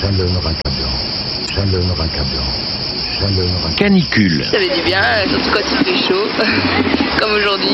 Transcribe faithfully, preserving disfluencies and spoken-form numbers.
Chaleur accablante. Chaleur accablante. Chaleur accablante. Canicule. Ça fait du bien, surtout quand il fait chaud, comme aujourd'hui.